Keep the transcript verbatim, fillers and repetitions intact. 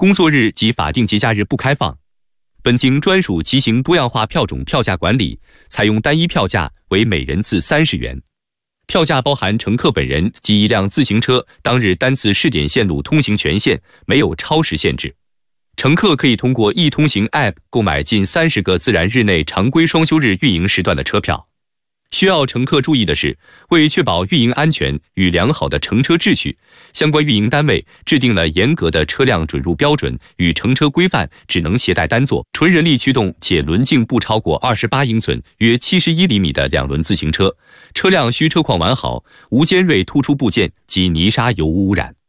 工作日及法定节假日不开放。本经专属骑行多样化票种票价管理，采用单一票价为每人次三十元。票价包含乘客本人及一辆自行车当日单次试点线路通行权限，没有超时限制。乘客可以通过易通行 App 购买近三十个自然日内常规双休日运营时段的车票。需要乘客注意的是，为确保运营安全与良好的乘车秩序，相关运营单位制定了严格的车辆准入标准与乘车规范，只能携带单座、纯人力驱动且轮径不超过二十八英寸（约七十一厘米）的两轮自行车，车辆需车况完好，无尖锐突出部件及泥沙油污污染。